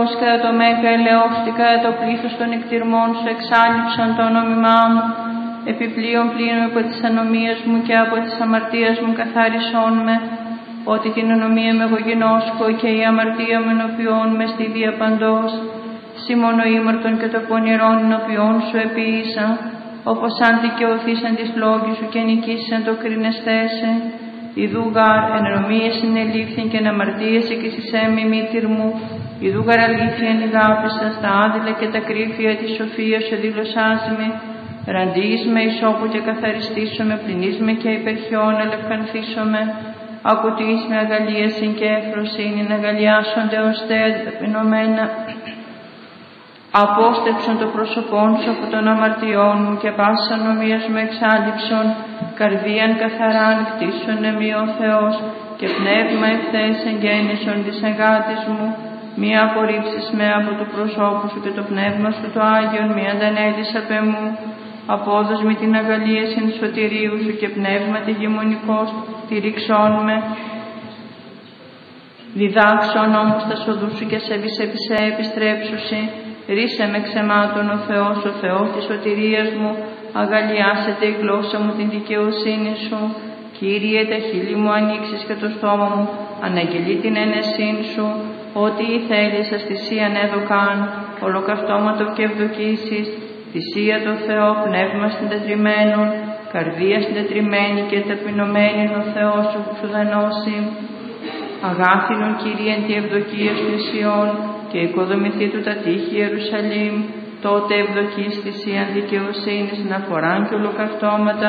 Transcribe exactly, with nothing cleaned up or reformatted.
Κατά το μέγα ελαιώστη, κατά το πλήθος των εκτιρμών σου εξάλληψον το όνομά μου. Επιπλέον πλύνω από τις ανομίες μου και από τις αμαρτίες μου καθάρισόν με. Ότι την ονομία με εγώ γινώσκω και η αμαρτία μου ενωπιών με στη βία παντός. Σήμον ο ήμαρτον και το πονηρόν ενωπιών σου επίησα. Όπως αν δικαιωθείς εν της λόγης σου και νικήσεις εν το κρινεστέσαι. Ιδού γάρ εν ενομίες συνελήφθην και εν αμαρτίεσαι και στις έμμη μήτυρ μου. Ιδού γαρ αλήθεια εν ηγάπησα στα άδειλα και τα κρύφια της σοφίας σου δήλωσάς με. Ραντίεις με ισόπου και καθαριστήσω με, πλυνείς με και υπερχιών ελευκανθήσω με. Ακουτείς με αγαλίασιν και έφροσιν, αγαλιάσονται ως τέα ταπεινωμένα. Απόστεψον το πρόσωπόν σου από των αμαρτιών μου και πάσα νομίας μου εξάλληψον. Καρδίαν καθαράν κτίσον εμεί ο Θεός και πνεύμα ευθές εγγέννησον της αγάτης μου. Μη απορρίψεις με από το προσώπου σου και το πνεύμα σου το Άγιον, μη αντανέλεις απ' εμού. Απόδος με την αγαλίαση του σωτηρίου σου και πνεύμα τη γημονικός, τη ρηξών με. Διδάξον όμως τα σοδού σου και σε βυσεπισέ επιστρέψουσι. Ρίσε με ξεμάτων ο Θεός, ο Θεός της σωτηρίας μου. Αγαλιάσετε η γλώσσα μου την δικαιοσύνη σου. Κύριε, τα χείλη μου ανοίξεις και το στόμα μου. Αναγγελεί την ένεσήν σου. Ό,τι θέλεις ας θυσίαν έδωκαν. Ολοκαυτώματο και ευδοκίσεις. Θυσία το Θεό, πνεύμα συντετριμένων. Καρδία συντετριμένη και ταπεινωμένη ο Θεός σου σου δανώσει. Αγάθινον Κύριε εν τη ευδοκία σου θυσιών και οικοδομηθεί του τα τείχη Ιερουσαλήμ. Τότε ευδοκείς θυσίαν δικαιοσύνης να φοράν και ολοκαυτώματα